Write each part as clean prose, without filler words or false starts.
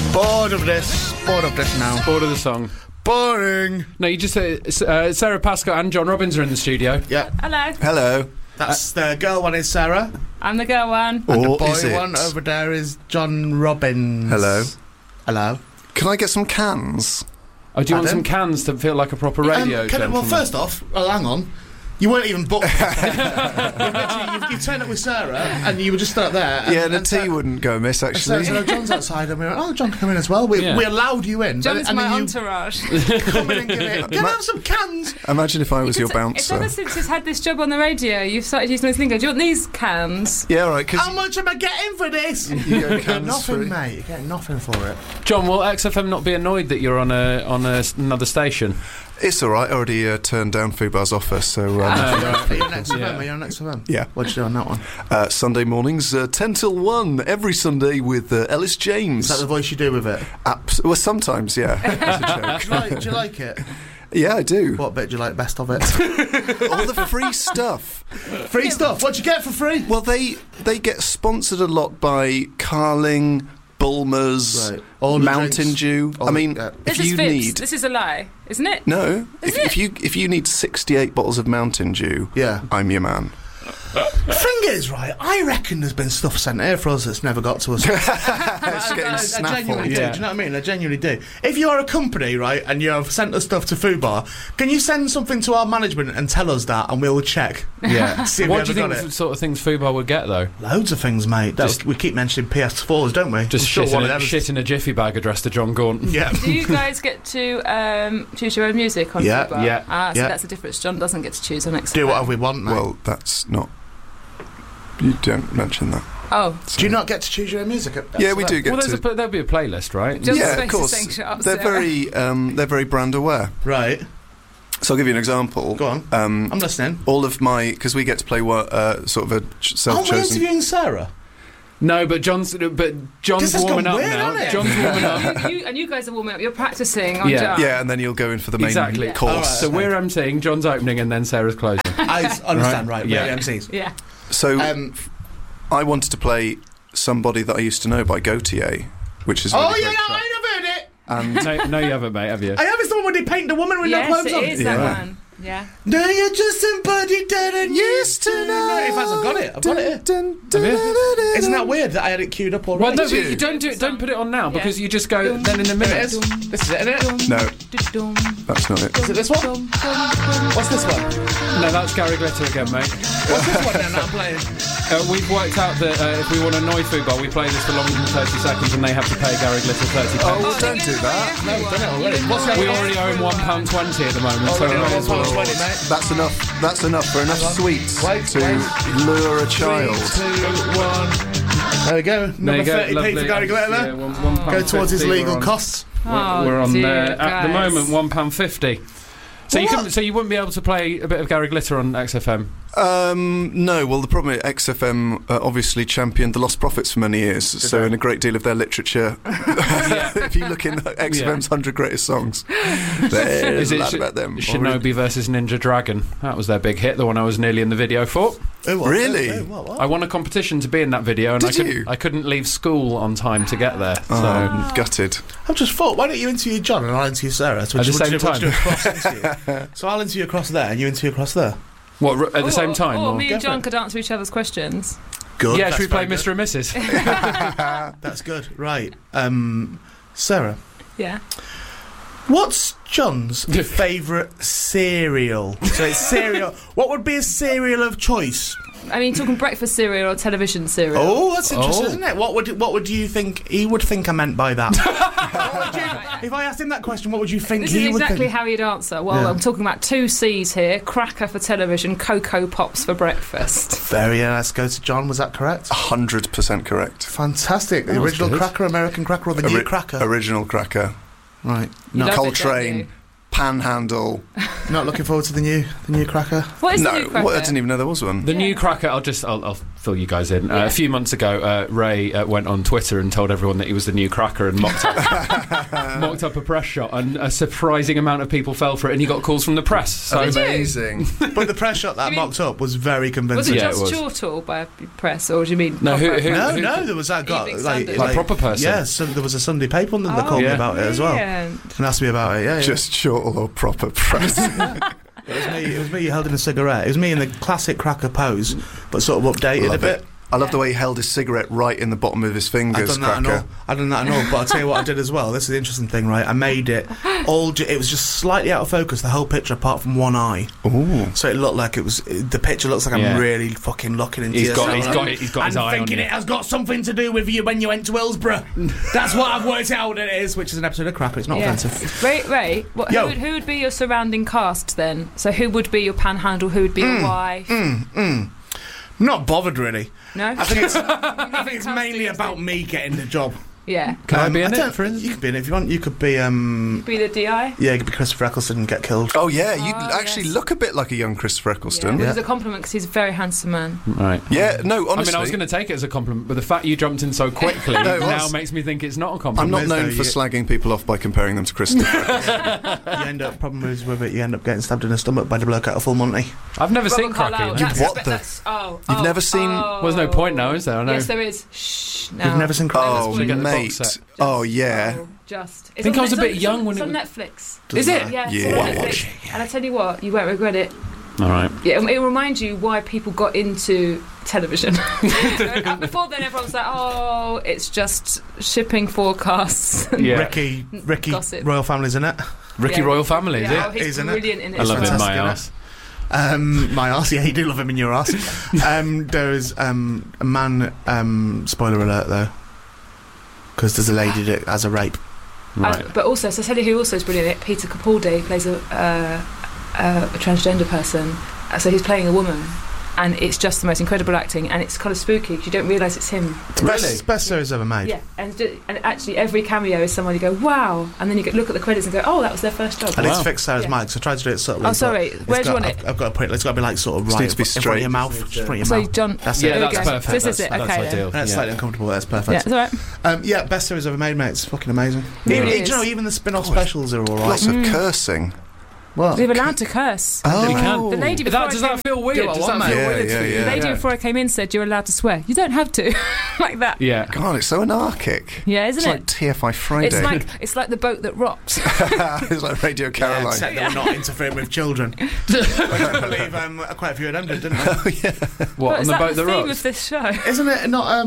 Bored of this now. Bored of the song. Boring. No, you just Sarah Pascoe and John Robbins are in the studio. Yeah. Hello. That's the girl one is Sarah. I'm the girl one. And the Or boy is it? one over there is John Robbins. Hello. Can I get some cans? Oh, do you want Pardon? some cans to feel like a proper radio? Well, gentleman? first off, hang on. You weren't even booked. you turned up with Sarah, and you were just stood there. Yeah, the tea wouldn't go amiss, And Sarah actually. said, John's outside, and we went, John can come in as well. We allowed you in. John's and my then you entourage. come in and give it. Can I have some cans? Imagine if I was your It's bouncer. ever since he's had this job on the radio, you've started using this lingo. Do you want these cans? Yeah, right, because How much am I getting for this? you get You get cans nothing, free. mate. You get nothing for it. John, will XFM not be annoyed that you're on another station? It's all right. I already turned down Fubar's offer, so Are you next to Yeah. them? Are you next to them? yeah. What'd you do on that one? Sunday mornings, 10 till 1, every Sunday with Ellis James. Is that the voice you do with it? Well, sometimes, yeah. It's a joke. Do you like it? Yeah, I do. What bit do you like best of it? All the free stuff. Free stuff. What'd you get for free? Well, they get sponsored a lot by Carling, Bulmers, Right. All the Mountain drinks. Dew. All I the- mean, yeah. if This is you fibs. need... This is a lie, isn't it? No, Isn't if you need 68 bottles of Mountain Dew, Yeah. I'm your man. The thing is, right, I reckon there's been stuff sent here for us that's never got to us. It's getting I genuinely snaffled. do. Yeah. Do you know what I mean? I genuinely do. If you're a company, right, and you have sent us stuff to Fubar, can you send something to our management and tell us that, and we'll check? Yeah. See if we What do you ever think got it. sort of things Fubar would get, though? Loads of things, mate. We keep mentioning PS4s, don't we? Just I'm sure shit, one in of a, them is- shit in a jiffy bag addressed to John Gaunt. Yeah. Do you guys get to choose your own music on Yeah, Fubar? yeah, Ah, so yeah. that's the difference. John doesn't get to choose on XFM. Do whatever we want, mate. Well, that's not... You don't mention that. Oh, Do you not get to choose your own music? Yeah, we do get Well, to... there'll be a playlist, right? John's Yeah, of supposed to course. sing, "Shut up, They're Sarah." they're very brand aware. Right. So I'll give you an example. Go on. Um, I'm listening. all of my... Because we get to play sort of a Aren't we self-chosen... interviewing Sarah? No, but John's This has warming gone up weird, now. hasn't it? John's warming up. And you guys are warming up. You're practicing on Yeah. John. Yeah, and then you'll go in for the main Exactly. course. All right. So we're emceeing, John's opening, and then Sarah's closing. I understand, right. Yeah. We're MCs. Yeah. So Um, I wanted to play Somebody That I Used to Know by Gautier, which is a oh, really yeah, great track. I've heard it. And No, you haven't, mate, have you? I have. It's the one where they paint the woman with Yes, no clothes on. it is Yeah. that one. Yeah. No, you're just somebody that I used to know. If I've got it, I've got it here. Isn't that weird that I had it queued up already? Well, no, Did but you? you don't do it. Don't put it on now Yeah. because you just go. Then in a There minute. it is. This is it, isn't it? No, that's not it. Is it this one? What's this one? No, that's Gary Glitter again, mate. What's this one then that I'm playing? We've worked out that if we want to annoy Fubar, we play this for longer than 30 seconds, and they have to pay Gary Glitter 30 Oh, pence. well, don't do that. No, we've done it already. What's We already owe him £1.20 at the moment. So Already we on may as well. 1.20, mate. That's enough. That's enough for enough sweets Wait, to wait. lure a child. 3, 2, 1. There we go. There you Another go, 30p lovely. for Gary Glitter there. Yeah, £1.50 Go towards his we're legal on. costs. We're on dear, there at the guys. moment £1.50. So you What? couldn't, so you wouldn't be able to play a bit of Gary Glitter on XFM. No, well, the problem is XFM obviously championed the Lost Prophets for many years, so in a great deal of their literature, if you look in XFM's 100 greatest songs, there's a lot about them. Shinobi versus Ninja Dragon? That was their big hit, the one I was nearly in the video for. Oh, what? Really? Oh, what? I won a competition to be in that video, and Did you? I couldn't leave school on time to get there. Oh, So I'm gutted. I've just thought, why don't you interview John and I'll interview Sarah? So At the same we'll time. do a cross interview. So I'll interview across there and you interview across there. what at the same time? Or or- me and Go for John it. could answer each other's questions. Good. Yeah, that's should we play very Mr. and Mrs? good. That's good. Right. Sarah, Yeah. what's John's favourite cereal? So it's cereal. What would be a cereal of choice? I mean, talking breakfast cereal or television cereal. Oh, that's interesting, Oh. isn't it? What would you think he would think I meant by that? If I asked him that question, what would you think This he is would exactly think? how he'd answer. Well, Yeah. I'm talking about 2 C's here. Cracker for television, Cocoa Pops for breakfast. Very. Let's go to John. Was that correct? 100% correct. Fantastic. The That was original good. cracker, American cracker, or the new cracker? Original cracker. Right. You love it, don't Coltrane. you? Panhandle. Not looking forward to the new cracker. What is the No, new cracker? I didn't even know there was one. The new cracker, I'll fill you guys in. A few months ago, Ray went on Twitter and told everyone that he was the new Cracker and mocked up a press shot, and a surprising amount of people fell for it, and he got calls from the press. So amazing. But the press shot that mocked up was very convincing. Was it just Chortle by press, or do you mean? No, no, there was that guy, like proper person. Yeah, so there was a Sunday paper on that called me about it as well, and asked me about it. Yeah, just short or proper press. It was me holding a cigarette. It was me in the classic Cracker pose, but sort of updated a bit. I love the way he held his cigarette right in the bottom of his fingers. I've done that and all, but I'll tell you what I did as well. This is the interesting thing, right? I made it it was just slightly out of focus, the whole picture, apart from one eye. Ooh. So it looked like the picture looks like I'm really fucking looking into your soul. He's got his eye on you. I'm thinking it has got something to do with you when you went to Hillsborough. That's what I've worked out it is, which is an episode of Cracker. It's not offensive. Ray, who would be your surrounding cast then? So who would be your panhandle? Who would be your wife? Not bothered really. No, I think it's mainly about me getting the job. Yeah. Can I be in it, for instance? You could be in it if you want. You could be be the DI. Yeah, you could be Christopher Eccleston and get killed. Oh yeah, you actually look a bit like a young Christopher Eccleston. Which is a compliment because he's a very handsome man. Right. Yeah. No, honestly. I mean, I was going to take it as a compliment, but the fact you jumped in so quickly now makes me think it's not a compliment. I'm not known for slagging people off by comparing them to Christopher. You end up problems with it. You end up getting stabbed in the stomach by the bloke out of Full Monty. I've never seen Cracker. You've never seen? Well, there's no point now, is there? I know. Yes, there is. Shh. No. You've never seen Cracker? Oh, mate. Oh yeah. I think I was a bit young when it's it on Netflix. Is it? Yeah. It's on Netflix. And I tell you what, you won't regret it. All right. Yeah, it'll remind you why people got into television. Before then, everyone was like, "Oh, it's just shipping forecasts." Yeah. Ricky, gossip. Royal Family's in it. Ricky Royal Family, is it? Oh, he's brilliant in it. I love him in my ass. My arse, yeah, you do love him in your arse. There is a man. Spoiler alert, though, because there's a lady that has a rape. Right. But also, so I tell you who also is brilliant in it. Peter Capaldi plays a transgender person. So he's playing a woman, and it's just the most incredible acting, and it's kind of spooky because you don't realise it's him. Best series ever made. Yeah, and actually every cameo is someone you go, wow, and then you look at the credits and go, oh, that was their first job. And it's fixed Sarah's mic, so I tried to do it subtly. Oh, sorry, where do you want it? I've got to put it. It's got to be like sort of right needs to be in front of your mouth. So John, that's it. That's perfect. This is it. That's Okay, ideal. That's slightly uncomfortable. That's perfect. Yeah, it's all right. Best series ever made, mate. It's fucking amazing. Really You know, even the spin-off specials are all right. Lots of cursing. What? We're allowed to curse. Oh, you can. The lady before Does that feel weird? Does that feel weird? Yeah. The lady before I came in said you're allowed to swear. You don't have to, like that. Yeah. God, it's so anarchic. Yeah, isn't it? It's like TFI Friday. It's like the boat that rocks. It's like Radio Caroline. Except they were not interfering with children. I believe quite a few of them did, didn't they? Oh yeah. What, on the boat that theme rocks? of this show. Isn't it not?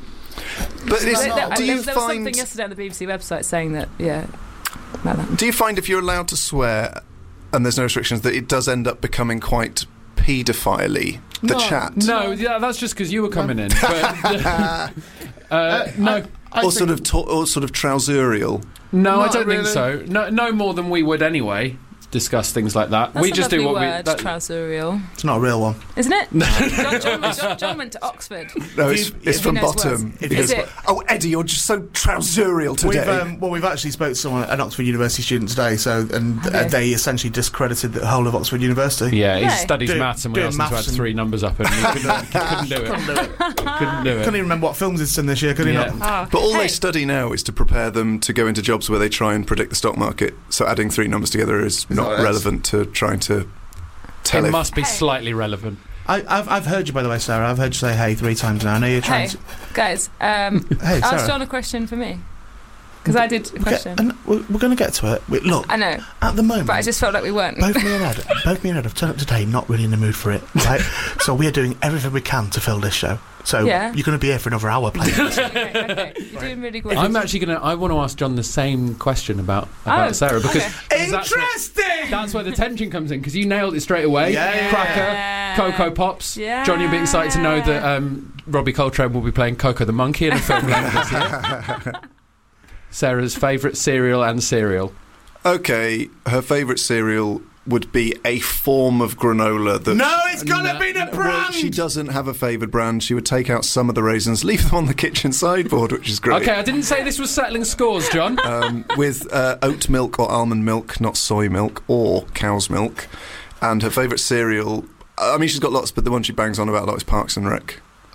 But Do you there was something yesterday on the BBC website saying that. Yeah. About that. Do you find if you're allowed to swear and there's no restrictions that it does end up becoming quite paedophile-y, the chat? No, yeah, that's just because you were coming in. But, no. Or sort of trouserial. No, I don't think so. No more than we would anyway. Discuss things like that. That's we just do what word, we. Trouserial. It's not a real one, isn't it? John went to Oxford. No, it's from Bottom. Is it? Oh, Eddie, you're just so trouserial today. We've actually spoke to someone, an Oxford University student today. They essentially discredited the whole of Oxford University. Yeah, he studies maths, and we asked him to add 3 numbers up, and he couldn't do it. Couldn't do it. Couldn't even remember what films he's done this year. Could he not? But all they study now is to prepare them to go into jobs where they try and predict the stock market. So adding 3 numbers together is not relevant to trying to tell. It must be slightly relevant. I've heard you, by the way, Sarah. I've heard you say hey 3 times now. I know you're trying to... Guys, hey, ask John a question for me. Because I did a question. We're going to get to it. Look, I know. At the moment... But I just felt like we weren't. Both me and Ed have turned up today not really in the mood for it, right? So we are doing everything we can to fill this show. So you're going to be here for another hour playing this. Okay. You're doing really good. I'm actually going to... I want to ask John the same question about Sarah, because... Interesting! That's where the tension comes in, because you nailed it straight away. Yeah. Cracker, Coco Pops. Yeah. John, you'll be excited to know that Robbie Coltrane will be playing Coco the Monkey in a film later this year. Sarah's favourite cereal and cereal. Okay, her favourite cereal would be a form of granola that... No, it's gonna be the brand! Well, she doesn't have a favoured brand. She would take out some of the raisins, leave them on the kitchen sideboard, which is great. Okay, I didn't say this was settling scores, John. With oat milk or almond milk, not soy milk, or cow's milk. And her favourite cereal... I mean, she's got lots, but the one she bangs on about a lot is Parks and Rec.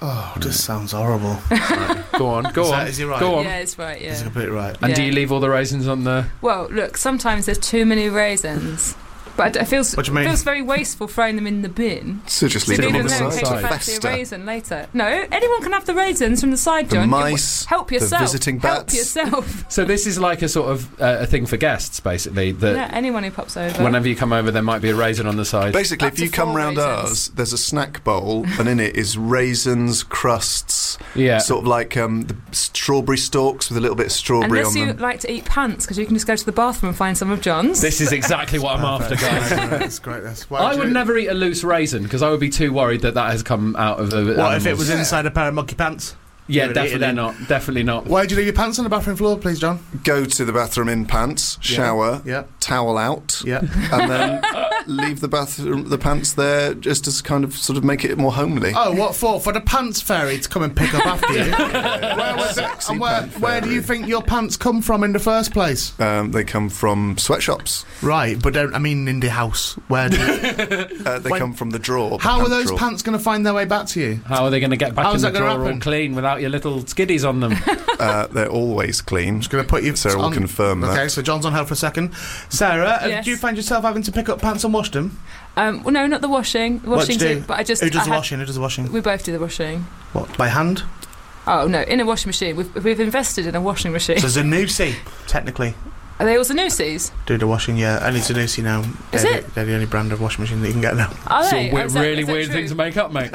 Oh, this sounds horrible. Go on, go on. Is he right? Go on. Yeah, it's right, Is he yeah. completely right? And do Yeah. you leave all the raisins on the... Well, look, sometimes there's too many raisins. But it feels What do you mean? very wasteful throwing them in the bin. So just So leave leave them on them the there in side case you to fancy a fester. raisin later. No, anyone can have the raisins from the side, The John. mice, Help the yourself. visiting Help bats. yourself. So this is like a sort of a thing for guests, basically, that Yeah, anyone who pops over. whenever you come over there might be a raisin on the side. Basically, Up if to you come 4 round raisins. ours, there's a snack bowl, and in it is raisins, crusts, Yeah. sort of like the strawberry stalks with a little bit of strawberry Unless on you them. like to eat pants, because you can just go to the bathroom and find some of John's. This is exactly what I'm after, guys. That's great. I would never eat a loose raisin because I would be too worried that has come out of the. What if it animals. was inside a pair of monkey pants? Yeah, You would eat it definitely in. not. Definitely not. Why do you leave your pants on the bathroom floor, please, John? Go to the bathroom in pants, shower, Yeah. towel out, Yeah. and then leave the pants there just to kind of sort of make it more homely. Oh, what for? For the pants fairy to come and pick up after you? Where was it? Sexy And pant where do you fairy. think your pants come from in the first place? They come from sweatshops. Right, but don't, I mean in the house. Where do you, They When- come from the drawer. how are pant those drawer. pants going to find their way back to you? How are they going to get back How's in the that gonna drawer all happen? clean without your little skiddies on them? They're always clean. Just going to put you. Sarah will on- confirm that. Okay, so John's on hold for a second. Sarah, Yes. do you find yourself having to pick up pants and wash them? Well, no, not the washing. What do Washing you do? too, but I just. Who does I the had- washing? Who does the washing? We both do the washing. What, by hand? Oh no, in a washing machine. We've invested in a washing machine. So Zanussi, technically, Are they all Zanussis? do the washing, yeah. Only Zanussi now. Is they're, it? They're the only brand of washing machine that you can get now. Are It's they? a Oh, is that- really is that weird true? thing to make up, mate.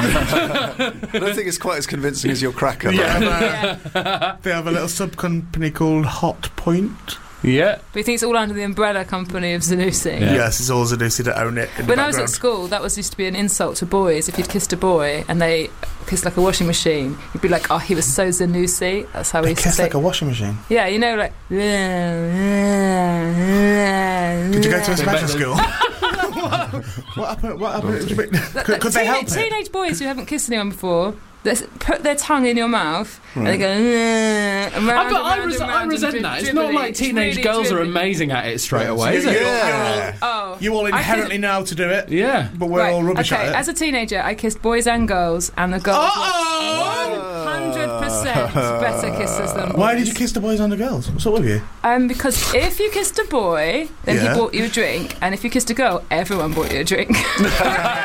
I don't think it's quite as convincing as your cracker. though. Yeah. They have a little sub-company called Hot Point. Yeah. But you think it's all under the umbrella company of Zanussi? Yeah. Yes, it's all Zanussi that own it in the When I was background. at school, that was used to be an insult to boys. If you'd kissed a boy and they kissed like a washing machine, you'd be like, "Oh, he was so Zanussi." That's how we They used to kiss say. like a washing machine. Yeah, you know, like. Did you go to a special school? What happened? What happened? Could they help it? Teenage boys who haven't kissed anyone before, they put their tongue in your mouth and they go. And round and I round and round resent and that. It's dribbly. not like teenage Really girls are dribbly. amazing at it straight away, is it? Yeah. Oh, You all I inherently know how to do it, Yeah. but we're all rubbish okay, at it. as a teenager, I kissed boys and girls, and the girls Uh-oh! were 100% better kissers than boys. Why did you kiss the boys and the girls? What's up with you? Because if you kissed a boy, then Yeah. he bought you a drink, and if you kissed a girl, everyone bought you a drink.